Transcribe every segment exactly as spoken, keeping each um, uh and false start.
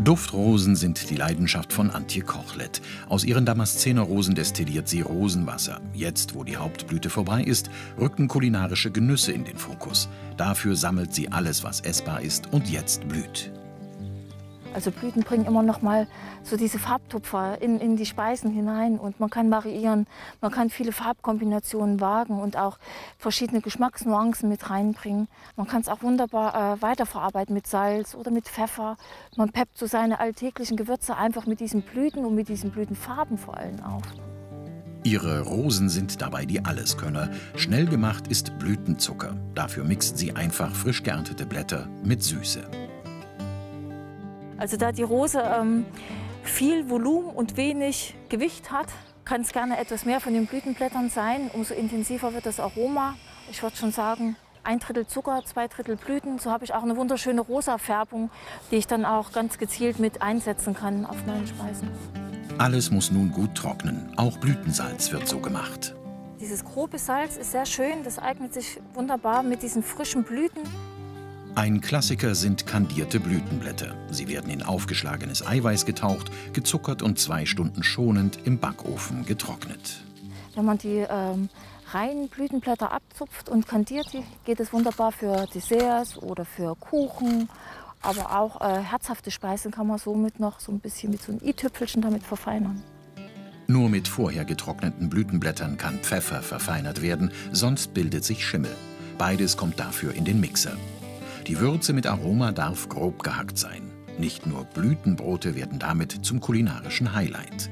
Duftrosen sind die Leidenschaft von Antje Kochlet. Aus ihren Damaszenerrosen destilliert sie Rosenwasser. Jetzt, wo die Hauptblüte vorbei ist, rücken kulinarische Genüsse in den Fokus. Dafür sammelt sie alles, was essbar ist und jetzt blüht. Also Blüten bringen immer noch mal so diese Farbtupfer in, in die Speisen hinein und man kann variieren, man kann viele Farbkombinationen wagen und auch verschiedene Geschmacksnuancen mit reinbringen. Man kann es auch wunderbar äh, weiterverarbeiten mit Salz oder mit Pfeffer. Man peppt so seine alltäglichen Gewürze einfach mit diesen Blüten und mit diesen Blütenfarben vor allem auf. Ihre Rosen sind dabei die Alleskönner. Schnell gemacht ist Blütenzucker. Dafür mixt sie einfach frisch geerntete Blätter mit Süße. Also da die Rose ähm, viel Volumen und wenig Gewicht hat, kann es gerne etwas mehr von den Blütenblättern sein. Umso intensiver wird das Aroma. Ich würde schon sagen, ein Drittel Zucker, zwei Drittel Blüten. So habe ich auch eine wunderschöne rosa Färbung, die ich dann auch ganz gezielt mit einsetzen kann auf meinen Speisen. Alles muss nun gut trocknen. Auch Blütensalz wird so gemacht. Dieses grobe Salz ist sehr schön. Das eignet sich wunderbar mit diesen frischen Blüten. Ein Klassiker sind kandierte Blütenblätter. Sie werden in aufgeschlagenes Eiweiß getaucht, gezuckert und zwei Stunden schonend im Backofen getrocknet. Wenn man die ähm, reinen Blütenblätter abzupft und kandiert, geht es wunderbar für Desserts oder für Kuchen. Aber auch äh, herzhafte Speisen kann man somit noch so ein bisschen mit so einem i-Tüpfelchen damit verfeinern. Nur mit vorher getrockneten Blütenblättern kann Pfeffer verfeinert werden, sonst bildet sich Schimmel. Beides kommt dafür in den Mixer. Die Würze mit Aroma darf grob gehackt sein. Nicht nur Blütenbrote werden damit zum kulinarischen Highlight.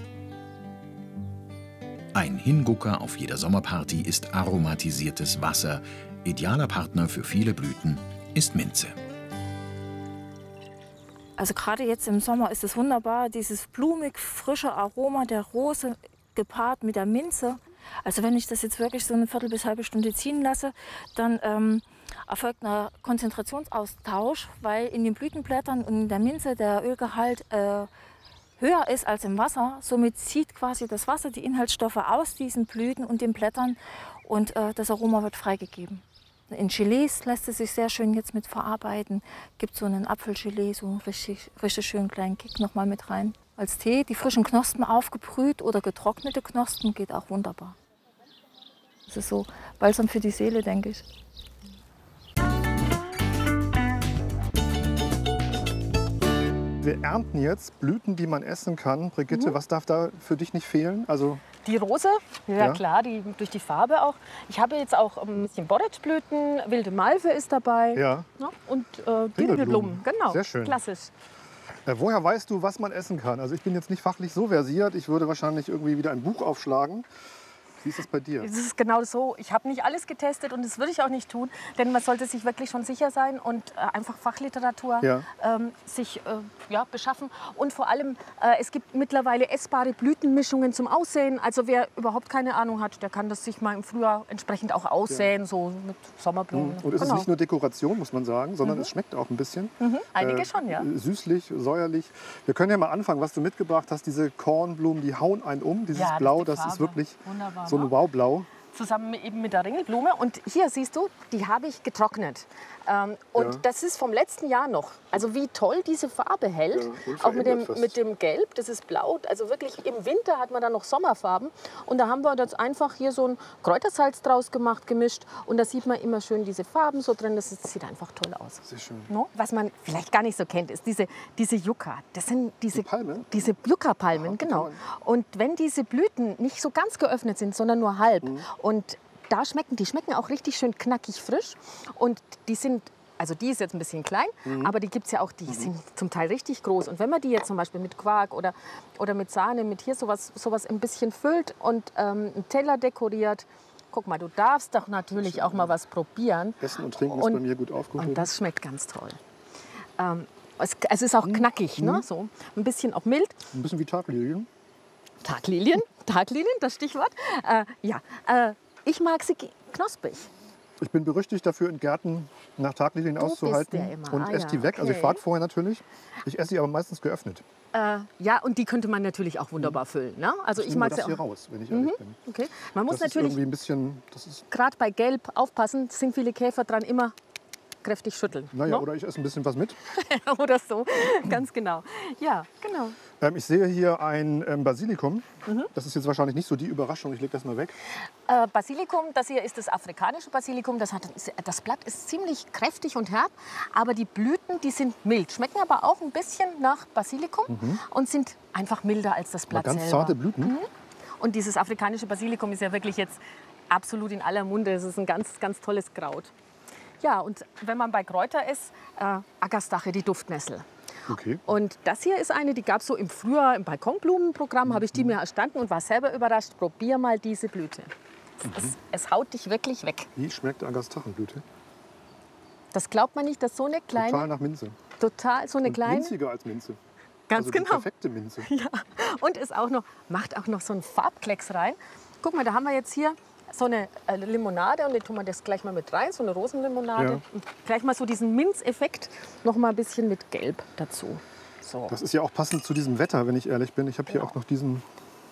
Ein Hingucker auf jeder Sommerparty ist aromatisiertes Wasser. Idealer Partner für viele Blüten ist Minze. Also gerade jetzt im Sommer ist es wunderbar, dieses blumig frische Aroma der Rose gepaart mit der Minze. Also wenn ich das jetzt wirklich so eine Viertel bis halbe Stunde ziehen lasse, dann ähm, erfolgt ein Konzentrationsaustausch, weil in den Blütenblättern und in der Minze der Ölgehalt äh, höher ist als im Wasser. Somit zieht quasi das Wasser die Inhaltsstoffe aus diesen Blüten und den Blättern und äh, das Aroma wird freigegeben. In Gelees lässt es sich sehr schön jetzt mit verarbeiten. Gibt so einen Apfelgelee, so einen richtig, richtig schönen kleinen Kick noch mal mit rein. Als Tee, die frischen Knospen aufgebrüht oder getrocknete Knospen geht auch wunderbar. Das ist so Balsam für die Seele, denke ich. Wir ernten jetzt Blüten, die man essen kann. Brigitte, mhm. was darf da für dich nicht fehlen? Also die Rose, ja, ja klar, die, durch die Farbe auch. Ich habe jetzt auch ein bisschen Borretschblüten, wilde Malve ist dabei. Ja. Ja, und äh, Dinkelblumen, genau. Sehr schön. Klassisch. Äh, woher weißt du, was man essen kann? Also ich bin jetzt nicht fachlich so versiert. Ich würde wahrscheinlich irgendwie wieder ein Buch aufschlagen. Wie ist das bei dir? Es ist genau so. Ich habe nicht alles getestet und das würde ich auch nicht tun, denn man sollte sich wirklich schon sicher sein und äh, einfach Fachliteratur ja. ähm, sich äh, ja, beschaffen. Und vor allem, äh, es gibt mittlerweile essbare Blütenmischungen zum Aussehen. Also wer überhaupt keine Ahnung hat, der kann das sich mal im Frühjahr entsprechend auch aussäen, ja. so mit Sommerblumen. Und es genau. ist nicht nur Dekoration, muss man sagen, sondern mhm. es schmeckt auch ein bisschen. Mhm. Einige äh, schon, ja. Süßlich, säuerlich. Wir können ja mal anfangen, was du mitgebracht hast. Diese Kornblumen, die hauen einen um. Dieses ja, Blau, das ist, das ist wirklich wunderbar, so ein Wow-Blau. Zusammen eben mit der Ringelblume. Und hier siehst du, die habe ich getrocknet. Ähm, und ja. das ist vom letzten Jahr noch. Also wie toll diese Farbe hält. Ja, auch mit dem, mit dem Gelb, das ist blau. Also wirklich im Winter hat man dann noch Sommerfarben. Und da haben wir jetzt einfach hier so ein Kräutersalz draus gemacht, gemischt. Und da sieht man immer schön diese Farben so drin. Das sieht einfach toll aus. Sehr schön. No? Was man vielleicht gar nicht so kennt, ist diese, diese Yucca. Das sind diese, Die Palme? diese Yucca-Palmen, genau. Und wenn diese Blüten nicht so ganz geöffnet sind, sondern nur halb, mhm. und da schmecken, die schmecken auch richtig schön knackig frisch. Und die sind, also die ist jetzt ein bisschen klein, mhm. aber die gibt es ja auch, die mhm. sind zum Teil richtig groß. Und wenn man die jetzt zum Beispiel mit Quark oder, oder mit Sahne, mit hier sowas, sowas ein bisschen füllt und ähm, einen Teller dekoriert, guck mal, du darfst doch natürlich auch mal was probieren. Essen und Trinken und, ist bei mir gut aufgehoben. Und das schmeckt ganz toll. Ähm, es, es ist auch knackig, mhm. ne? So, ein bisschen auch mild. Ein bisschen wie Taglilien. Taglilien, Taglilien, das Stichwort. Äh, ja, äh, ich mag sie knospig. Ich bin berüchtigt dafür, in Gärten nach Taglilien Du auszuhalten bist der immer. und Ah, esse ja, die weg. Also ich okay. warte vorher natürlich. Ich esse sie aber meistens geöffnet. Äh, ja, und die könnte man natürlich auch wunderbar füllen. Ne? Also Ich, ich nehme mag das sie hier auch. raus, wenn ich ehrlich Mhm. bin. Okay. Man muss Das ist natürlich irgendwie ein bisschen. Das ist gerade bei Gelb aufpassen. Es sind viele Käfer dran. Immer kräftig schütteln. Naja, no? oder ich esse ein bisschen was mit. Oder so, ganz genau. Ja, genau. Ähm, ich sehe hier ein ähm, Basilikum. Mhm. Das ist jetzt wahrscheinlich nicht so die Überraschung. Ich lege das mal weg. Äh, Basilikum, das hier ist das afrikanische Basilikum. Das, hat, das Blatt ist ziemlich kräftig und herb, aber die Blüten, die sind mild. Schmecken aber auch ein bisschen nach Basilikum mhm. und sind einfach milder als das Blatt ganz selber. Zarte Blüten. Mhm. Und dieses afrikanische Basilikum ist ja wirklich jetzt absolut in aller Munde. Es ist ein ganz, ganz tolles Kraut. Ja, und wenn man bei Kräuter ist, äh, Ackerstache, die Duftnessel. Okay. Und das hier ist eine, die gab es so im Frühjahr im Balkonblumenprogramm, mhm. habe ich die mir erstanden und war selber überrascht. Probier mal diese Blüte. Mhm. Es, es haut dich wirklich weg. Wie schmeckt Agastachenblüte? Das glaubt man nicht, dass so eine kleine... Total nach Minze. Total, so eine und kleine... minziger als Minze. Ganz also genau. Die perfekte Minze. Ja. Und ist auch noch, macht auch noch so einen Farbklecks rein. Guck mal, da haben wir jetzt hier so eine äh, Limonade und die tun wir das gleich mal mit rein, so eine Rosenlimonade. Ja. Und gleich mal so diesen Minzeffekt noch mal ein bisschen mit Gelb dazu. So. Das ist ja auch passend zu diesem Wetter, wenn ich ehrlich bin. Ich habe hier genau. auch noch diesen...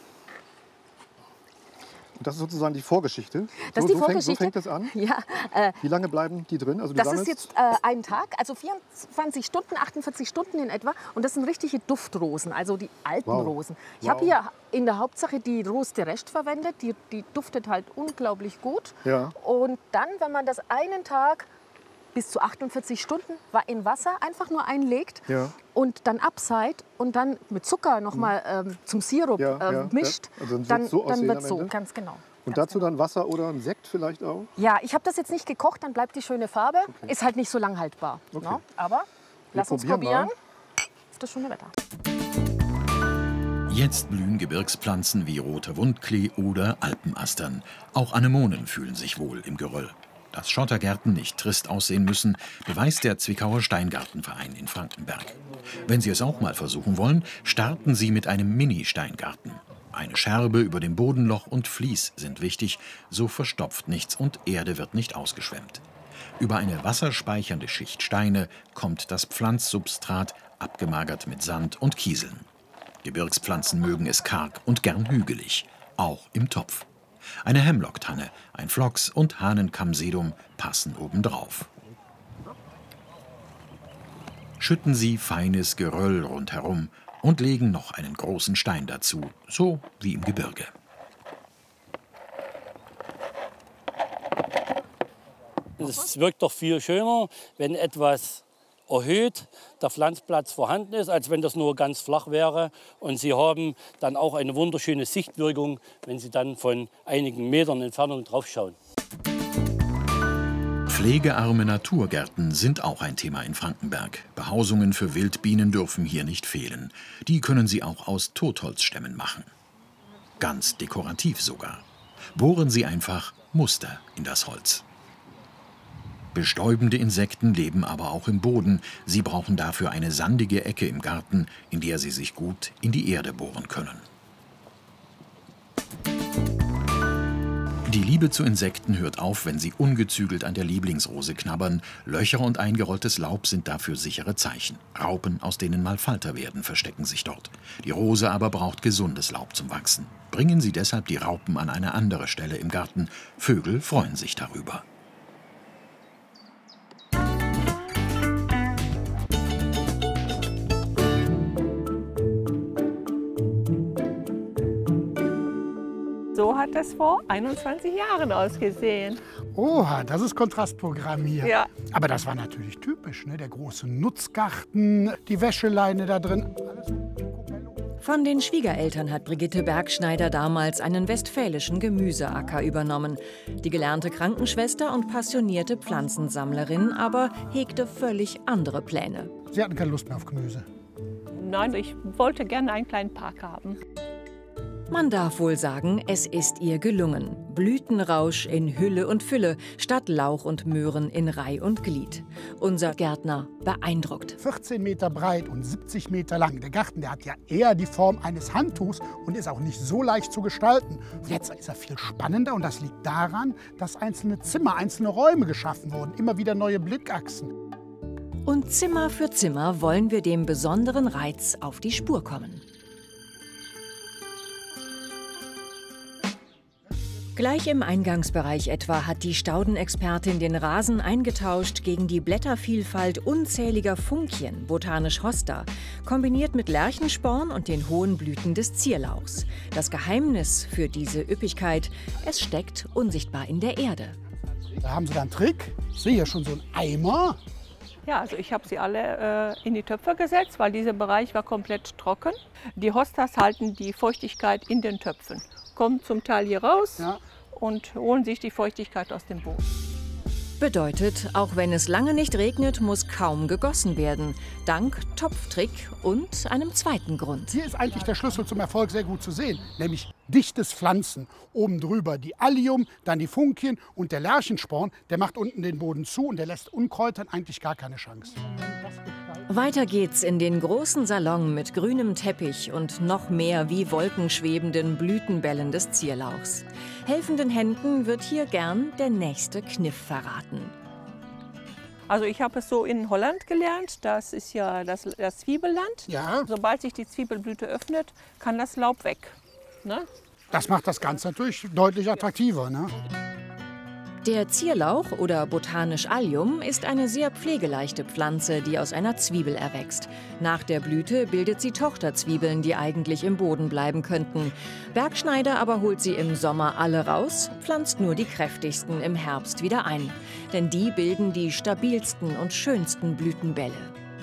Das ist sozusagen die Vorgeschichte. Das so, ist die so Vorgeschichte. Fängt, so fängt das an? Ja, äh, Wie lange bleiben die drin? Also du das sammelst? ist jetzt äh, ein Tag, also vierundzwanzig Stunden, achtundvierzig Stunden in etwa. Und das sind richtige Duftrosen, also die alten wow. Rosen. Ich wow. habe hier in der Hauptsache die Rose de Rest verwendet. Die, die duftet halt unglaublich gut. Ja. Und dann, wenn man das einen Tag bis zu achtundvierzig Stunden in Wasser einfach nur einlegt ja. und dann abseit und dann mit Zucker noch mal ähm, zum Sirup ja, äh, ja, mischt, ja. Also dann, so dann wird es so, ganz genau. Und ganz dazu genau. dann Wasser oder ein Sekt vielleicht auch? Ja, ich habe das jetzt nicht gekocht, dann bleibt die schöne Farbe. Okay. Ist halt nicht so lang haltbar. Okay. No? Aber Wir lass uns probieren. Auf das schöne Wetter. Jetzt blühen Gebirgspflanzen wie roter Wundklee oder Alpenastern. Auch Anemonen fühlen sich wohl im Geröll. Dass Schottergärten nicht trist aussehen müssen, beweist der Zwickauer Steingartenverein in Frankenberg. Wenn Sie es auch mal versuchen wollen, starten Sie mit einem Mini-Steingarten. Eine Scherbe über dem Bodenloch und Vlies sind wichtig, so verstopft nichts und Erde wird nicht ausgeschwemmt. Über eine wasserspeichernde Schicht Steine kommt das Pflanzsubstrat, abgemagert mit Sand und Kieseln. Gebirgspflanzen mögen es karg und gern hügelig, auch im Topf. Eine Hemlocktanne, ein Phlox und Hahnenkammsedum passen obendrauf. Schütten Sie feines Geröll rundherum und legen noch einen großen Stein dazu, so wie im Gebirge. Es wirkt doch viel schöner, wenn etwas erhöht der Pflanzplatz vorhanden ist, als wenn das nur ganz flach wäre. Und Sie haben dann auch eine wunderschöne Sichtwirkung, wenn Sie dann von einigen Metern Entfernung drauf schauen. Pflegearme Naturgärten sind auch ein Thema in Frankenberg. Behausungen für Wildbienen dürfen hier nicht fehlen. Die können Sie auch aus Totholzstämmen machen. Ganz dekorativ sogar. Bohren Sie einfach Muster in das Holz. Bestäubende Insekten leben aber auch im Boden. Sie brauchen dafür eine sandige Ecke im Garten, in der sie sich gut in die Erde bohren können. Die Liebe zu Insekten hört auf, wenn sie ungezügelt an der Lieblingsrose knabbern. Löcher und eingerolltes Laub sind dafür sichere Zeichen. Raupen, aus denen mal Falter werden, verstecken sich dort. Die Rose aber braucht gesundes Laub zum Wachsen. Bringen Sie deshalb die Raupen an eine andere Stelle im Garten. Vögel freuen sich darüber. So hat das vor einundzwanzig Jahren ausgesehen. Oha, das ist Kontrastprogramm hier. Ja. Aber das war natürlich typisch, ne? Der große Nutzgarten, die Wäscheleine da drin. Von den Schwiegereltern hat Brigitte Bergschneider damals einen westfälischen Gemüseacker übernommen. Die gelernte Krankenschwester und passionierte Pflanzensammlerin aber hegte völlig andere Pläne. Sie hatten keine Lust mehr auf Gemüse? Nein, ich wollte gerne einen kleinen Park haben. Man darf wohl sagen, es ist ihr gelungen. Blütenrausch in Hülle und Fülle, statt Lauch und Möhren in Reih und Glied. Unser Gärtner beeindruckt. vierzehn Meter breit und siebzig Meter lang. Der Garten, der hat ja eher die Form eines Handtuchs und ist auch nicht so leicht zu gestalten. Jetzt ist er viel spannender und das liegt daran, dass einzelne Zimmer, einzelne Räume geschaffen wurden. Immer wieder neue Blickachsen. Und Zimmer für Zimmer wollen wir dem besonderen Reiz auf die Spur kommen. Gleich im Eingangsbereich etwa hat die Staudenexpertin den Rasen eingetauscht gegen die Blättervielfalt unzähliger Funkien, botanisch Hosta, kombiniert mit Lerchensporn und den hohen Blüten des Zierlauchs. Das Geheimnis für diese Üppigkeit, es steckt unsichtbar in der Erde. Da haben Sie da einen Trick. Ich sehe hier schon so einen Eimer. Ja, also ich habe sie alle äh, in die Töpfe gesetzt, weil dieser Bereich war komplett trocken. Die Hostas halten die Feuchtigkeit in den Töpfen, kommen zum Teil hier raus, ja, und holen sich die Feuchtigkeit aus dem Boden. Bedeutet, auch wenn es lange nicht regnet, muss kaum gegossen werden. Dank Topftrick und einem zweiten Grund. Hier ist eigentlich der Schlüssel zum Erfolg sehr gut zu sehen, nämlich dichtes Pflanzen. Oben drüber die Allium, dann die Funkien und der Lerchensporn, der macht unten den Boden zu und der lässt Unkräutern eigentlich gar keine Chance. Weiter geht's in den großen Salon mit grünem Teppich und noch mehr wie wolkenschwebenden Blütenbällen des Zierlauchs. Helfenden Händen wird hier gern der nächste Kniff verraten. Also ich habe es so in Holland gelernt, das ist ja das, das Zwiebelland. Ja. Sobald sich die Zwiebelblüte öffnet, kann das Laub weg. Ne? Das macht das Ganze natürlich deutlich attraktiver. Ne? Der Zierlauch oder botanisch Allium ist eine sehr pflegeleichte Pflanze, die aus einer Zwiebel erwächst. Nach der Blüte bildet sie Tochterzwiebeln, die eigentlich im Boden bleiben könnten. Bergschneider aber holt sie im Sommer alle raus, pflanzt nur die kräftigsten im Herbst wieder ein. Denn die bilden die stabilsten und schönsten Blütenbälle.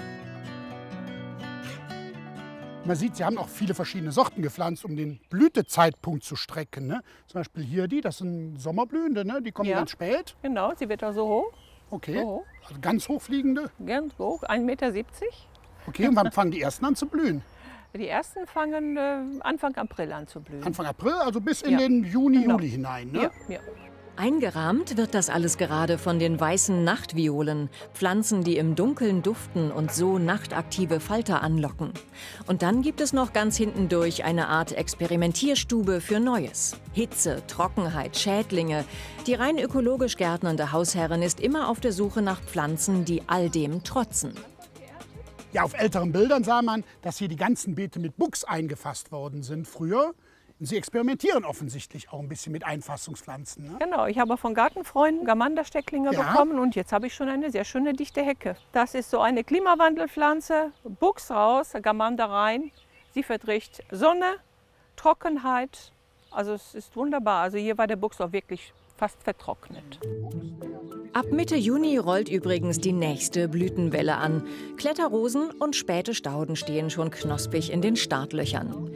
Man sieht, sie haben auch viele verschiedene Sorten gepflanzt, um den Blütezeitpunkt zu strecken. Ne? Zum Beispiel hier die, das sind Sommerblühende, ne? Die kommen ja, ganz spät. Genau, sie wird auch so hoch. Okay, so hoch. Also ganz hochfliegende. Ganz hoch, ein Meter siebzig. Okay, und wann fangen die ersten an zu blühen? Die ersten fangen äh, Anfang April an zu blühen. Anfang April, also bis in ja. den Juni, genau. Juli hinein. Ne? Ja, ja. Eingerahmt wird das alles gerade von den weißen Nachtviolen, Pflanzen, die im Dunkeln duften und so nachtaktive Falter anlocken. Und dann gibt es noch ganz hintendurch eine Art Experimentierstube für Neues. Hitze, Trockenheit, Schädlinge. Die rein ökologisch gärtnernde Hausherrin ist immer auf der Suche nach Pflanzen, die all dem trotzen. Ja, auf älteren Bildern sah man, dass hier die ganzen Beete mit Buchs eingefasst worden sind früher. Sie experimentieren offensichtlich auch ein bisschen mit Einfassungspflanzen. Ne? Genau, ich habe von Gartenfreunden Gamanderstecklinge ja. bekommen und jetzt habe ich schon eine sehr schöne dichte Hecke. Das ist so eine Klimawandelpflanze, Buchs raus, Gamander rein. Sie verträgt Sonne, Trockenheit, also es ist wunderbar. Also hier war der Buchs auch wirklich fast vertrocknet. Ab Mitte Juni rollt übrigens die nächste Blütenwelle an. Kletterrosen und späte Stauden stehen schon knospig in den Startlöchern.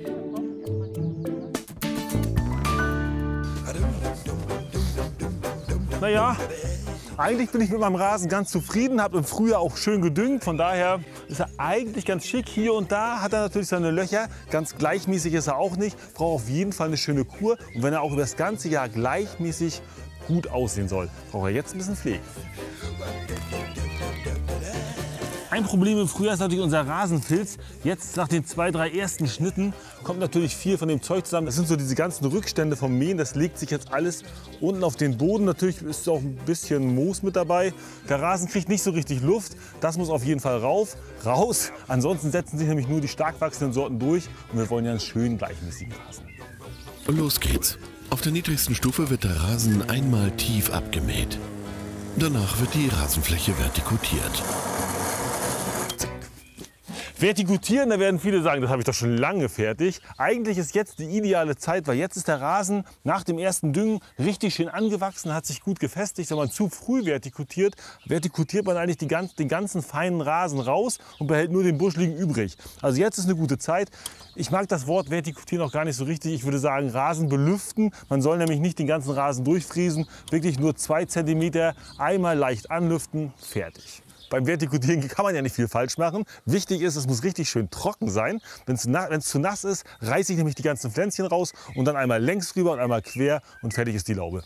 Naja, eigentlich bin ich mit meinem Rasen ganz zufrieden, habe im Frühjahr auch schön gedüngt. Von daher ist er eigentlich ganz schick. Hier und da hat er natürlich seine Löcher. Ganz gleichmäßig ist er auch nicht. Braucht auf jeden Fall eine schöne Kur. Und wenn er auch über das ganze Jahr gleichmäßig gut aussehen soll, braucht er jetzt ein bisschen Pflege. Ein Problem im Frühjahr ist natürlich unser Rasenfilz. Jetzt nach den zwei, drei ersten Schnitten kommt natürlich viel von dem Zeug zusammen. Das sind so diese ganzen Rückstände vom Mähen. Das legt sich jetzt alles unten auf den Boden. Natürlich ist auch ein bisschen Moos mit dabei. Der Rasen kriegt nicht so richtig Luft. Das muss auf jeden Fall rauf, raus. Ansonsten setzen sich nämlich nur die stark wachsenden Sorten durch. Und wir wollen ja einen schönen gleichmäßigen Rasen. Und los geht's. Auf der niedrigsten Stufe wird der Rasen einmal tief abgemäht. Danach wird die Rasenfläche vertikutiert. Vertikutieren, da werden viele sagen, das habe ich doch schon lange fertig. Eigentlich ist jetzt die ideale Zeit, weil jetzt ist der Rasen nach dem ersten Düngen richtig schön angewachsen, hat sich gut gefestigt. Wenn man zu früh vertikutiert, vertikutiert man eigentlich die ganz, den ganzen feinen Rasen raus und behält nur den buscheligen übrig. Also jetzt ist eine gute Zeit. Ich mag das Wort vertikutieren auch gar nicht so richtig. Ich würde sagen Rasen belüften. Man soll nämlich nicht den ganzen Rasen durchfriesen, wirklich nur zwei Zentimeter einmal leicht anlüften, fertig. Beim Vertikutieren kann man ja nicht viel falsch machen. Wichtig ist, es muss richtig schön trocken sein. Wenn es zu nass ist, reiße ich nämlich die ganzen Pflänzchen raus und dann einmal längs rüber und einmal quer und fertig ist die Laube.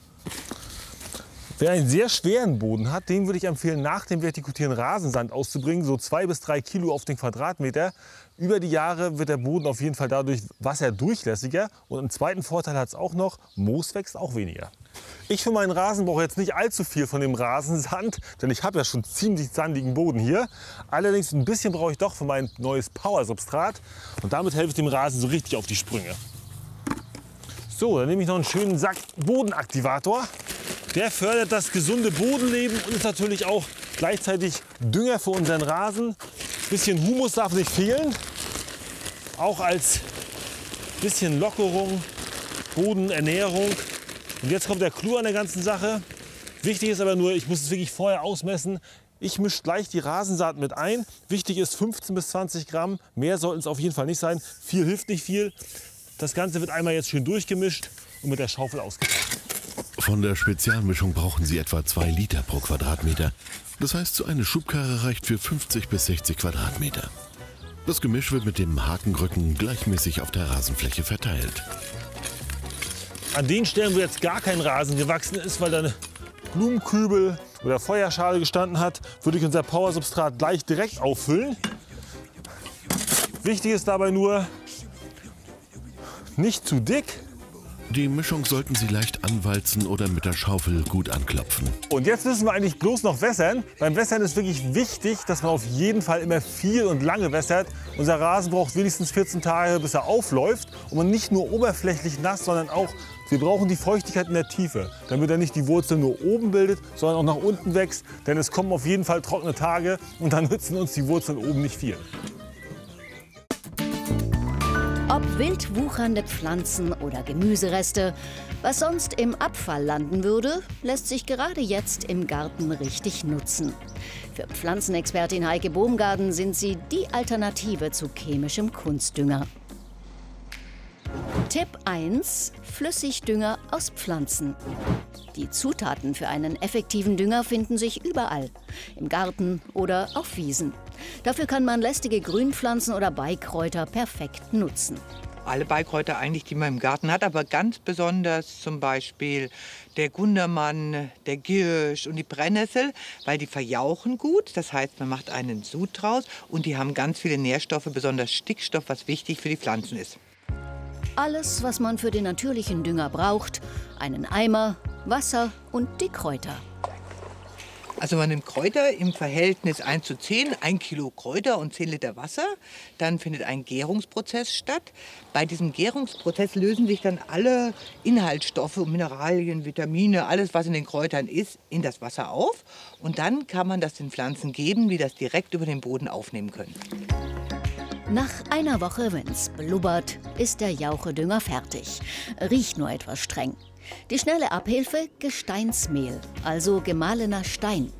Wer einen sehr schweren Boden hat, dem würde ich empfehlen, nach dem Vertikutieren Rasensand auszubringen, so zwei bis drei Kilo auf den Quadratmeter. Über die Jahre wird der Boden auf jeden Fall dadurch wasserdurchlässiger und einen zweiten Vorteil hat es auch noch, Moos wächst auch weniger. Ich für meinen Rasen brauche jetzt nicht allzu viel von dem Rasensand, denn ich habe ja schon ziemlich sandigen Boden hier. Allerdings ein bisschen brauche ich doch für mein neues Power-Substrat und damit helfe ich dem Rasen so richtig auf die Sprünge. So, dann nehme ich noch einen schönen Sack Bodenaktivator. Der fördert das gesunde Bodenleben und ist natürlich auch gleichzeitig Dünger für unseren Rasen. Ein bisschen Humus darf nicht fehlen. Auch als bisschen Lockerung, Bodenernährung. Und jetzt kommt der Clou an der ganzen Sache. Wichtig ist aber nur, ich muss es wirklich vorher ausmessen. Ich mische gleich die Rasensaat mit ein. Wichtig ist fünfzehn bis zwanzig Gramm. Mehr sollten es auf jeden Fall nicht sein. Viel hilft nicht viel. Das Ganze wird einmal jetzt schön durchgemischt und mit der Schaufel ausgebracht. Von der Spezialmischung brauchen Sie etwa zwei Liter pro Quadratmeter. Das heißt, so eine Schubkarre reicht für fünfzig bis sechzig Quadratmeter. Das Gemisch wird mit dem Hakenrücken gleichmäßig auf der Rasenfläche verteilt. An den Stellen, wo jetzt gar kein Rasen gewachsen ist, weil da eine Blumenkübel oder Feuerschale gestanden hat, würde ich unser Powersubstrat gleich direkt auffüllen. Wichtig ist dabei nur, nicht zu dick. Die Mischung sollten Sie leicht anwalzen oder mit der Schaufel gut anklopfen. Und jetzt müssen wir eigentlich bloß noch wässern. Beim Wässern ist wirklich wichtig, dass man auf jeden Fall immer viel und lange wässert. Unser Rasen braucht wenigstens vierzehn Tage, bis er aufläuft. Und man nicht nur oberflächlich nass, sondern auch, wir brauchen die Feuchtigkeit in der Tiefe, damit er nicht die Wurzel nur oben bildet, sondern auch nach unten wächst. Denn es kommen auf jeden Fall trockene Tage und dann nützen uns die Wurzeln oben nicht viel. Ob wild wuchernde Pflanzen oder Gemüsereste, was sonst im Abfall landen würde, lässt sich gerade jetzt im Garten richtig nutzen. Für Pflanzenexpertin Heike Baumgarten sind sie die Alternative zu chemischem Kunstdünger. Tipp eins: Flüssigdünger aus Pflanzen. Die Zutaten für einen effektiven Dünger finden sich überall, im Garten oder auf Wiesen. Dafür kann man lästige Grünpflanzen oder Beikräuter perfekt nutzen. Alle Beikräuter eigentlich, die man im Garten hat, aber ganz besonders zum Beispiel der Gundermann, der Giersch und die Brennnessel, weil die verjauchen gut, das heißt, man macht einen Sud draus und die haben ganz viele Nährstoffe, besonders Stickstoff, was wichtig für die Pflanzen ist. Alles, was man für den natürlichen Dünger braucht, einen Eimer, Wasser und die Kräuter. Also man nimmt Kräuter im Verhältnis eins zu zehn, ein Kilo Kräuter und zehn Liter Wasser. Dann findet ein Gärungsprozess statt. Bei diesem Gärungsprozess lösen sich dann alle Inhaltsstoffe, Mineralien, Vitamine, alles was in den Kräutern ist, in das Wasser auf. Und dann kann man das den Pflanzen geben, die das direkt über den Boden aufnehmen können. Nach einer Woche, wenn's blubbert, ist der Jauchedünger fertig. Riecht nur etwas streng. Die schnelle Abhilfe: Gesteinsmehl, also gemahlener Stein.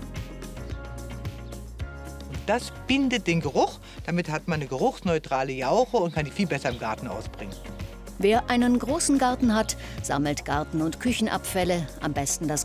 Das bindet den Geruch. Damit hat man eine geruchsneutrale Jauche und kann die viel besser im Garten ausbringen. Wer einen großen Garten hat, sammelt Garten- und Küchenabfälle, am besten das